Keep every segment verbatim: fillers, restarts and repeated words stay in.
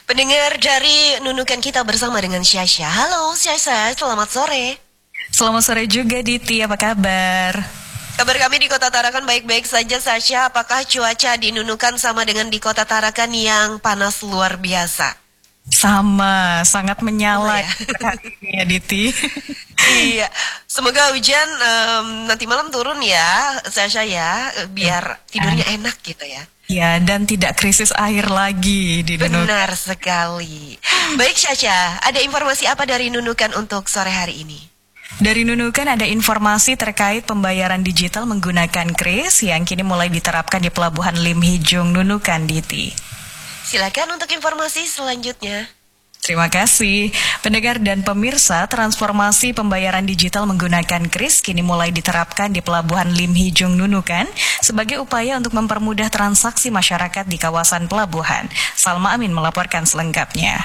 Pendengar dari Nunukan kita bersama dengan Syasha. Halo Syasha, selamat sore. Selamat sore juga Diti, apa kabar? Kabar kami di Kota Tarakan baik-baik saja Syasha. Apakah cuaca di Nunukan sama dengan di Kota Tarakan yang panas luar biasa? Sama, sangat menyala ya, ya Diti. Iya, semoga hujan um, nanti malam turun ya Syasha ya, biar tidurnya enak gitu ya. Ya, dan tidak krisis air lagi di Nunukan. Benar sekali. Baik Syasha, ada informasi apa dari Nunukan untuk sore hari ini? Dari Nunukan ada informasi terkait pembayaran digital menggunakan kris yang kini mulai diterapkan di Pelabuhan Lim Hijung Nunukan, Diti. Silakan untuk informasi selanjutnya. Terima kasih. Pendengar dan pemirsa, transformasi pembayaran digital menggunakan kris kini mulai diterapkan di Pelabuhan Lim Hijung Nunukan sebagai upaya untuk mempermudah transaksi masyarakat di kawasan pelabuhan. Salma Amin melaporkan selengkapnya.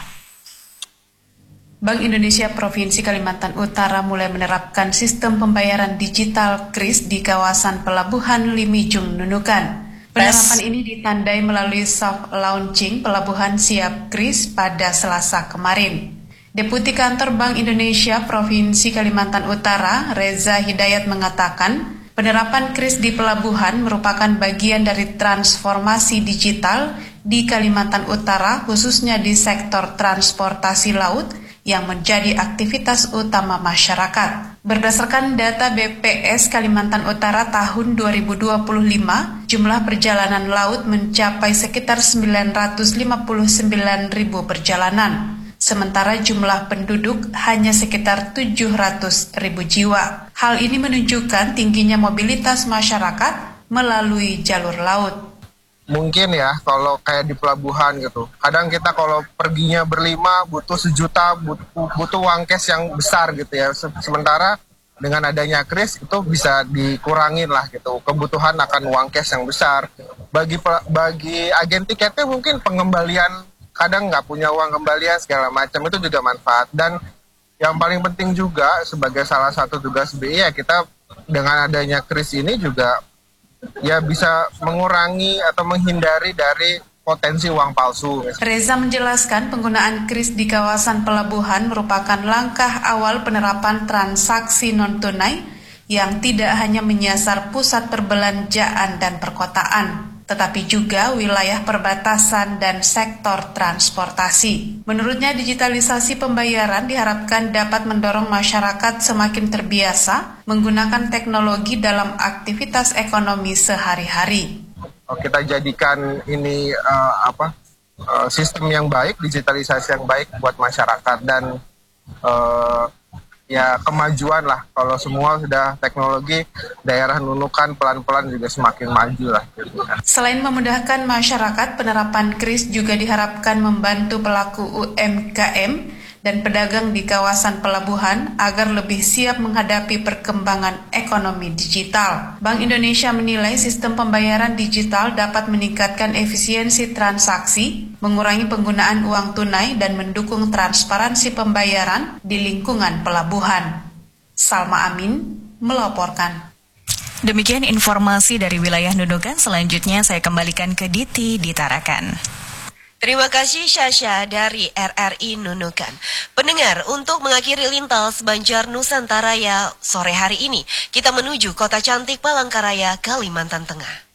Bank Indonesia Provinsi Kalimantan Utara mulai menerapkan sistem pembayaran digital kris di kawasan Pelabuhan Lim Hijung Nunukan. Penerapan ini ditandai melalui soft launching Pelabuhan Siap Kris pada Selasa kemarin. Deputi Kantor Bank Indonesia Provinsi Kalimantan Utara, Reza Hidayat mengatakan, penerapan kris di pelabuhan merupakan bagian dari transformasi digital di Kalimantan Utara, khususnya di sektor transportasi laut yang menjadi aktivitas utama masyarakat. Berdasarkan data B P S Kalimantan Utara tahun dua ribu dua puluh lima, jumlah perjalanan laut mencapai sekitar sembilan ratus lima puluh sembilan ribu perjalanan, sementara jumlah penduduk hanya sekitar tujuh ratus ribu jiwa. Hal ini menunjukkan tingginya mobilitas masyarakat melalui jalur laut. Mungkin ya kalau kayak di pelabuhan gitu, kadang kita kalau perginya berlima butuh sejuta, butuh, butuh uang cash yang besar gitu ya. Sementara dengan adanya kris itu bisa dikurangin lah gitu, kebutuhan akan uang cash yang besar. Bagi bagi agen tiketnya mungkin pengembalian, kadang nggak punya uang kembalian segala macam, itu juga manfaat. Dan yang paling penting juga sebagai salah satu tugas B I ya, kita dengan adanya kris ini juga ya bisa mengurangi atau menghindari dari potensi uang palsu. Reza menjelaskan penggunaan kris di kawasan pelabuhan merupakan langkah awal penerapan transaksi non-tunai yang tidak hanya menyasar pusat perbelanjaan dan perkotaan, tetapi juga wilayah perbatasan dan sektor transportasi. Menurutnya, digitalisasi pembayaran diharapkan dapat mendorong masyarakat semakin terbiasa menggunakan teknologi dalam aktivitas ekonomi sehari-hari. Kita jadikan ini uh, apa uh, sistem yang baik, digitalisasi yang baik buat masyarakat, dan uh, ya kemajuan lah. Kalau semua sudah teknologi, daerah Nunukan pelan-pelan juga semakin maju lah. Selain memudahkan masyarakat, penerapan kris juga diharapkan membantu pelaku U M K M dan pedagang di kawasan pelabuhan agar lebih siap menghadapi perkembangan ekonomi digital. Bank Indonesia menilai sistem pembayaran digital dapat meningkatkan efisiensi transaksi, mengurangi penggunaan uang tunai, dan mendukung transparansi pembayaran di lingkungan pelabuhan. Salma Amin melaporkan. Demikian informasi dari wilayah Nunukan. Selanjutnya saya kembalikan ke Diti di Tarakan. Terima kasih Syasha dari R R I Nunukan. Pendengar, untuk mengakhiri lintas Banjar Nusantara ya sore hari ini, kita menuju kota cantik Palangkaraya, Kalimantan Tengah.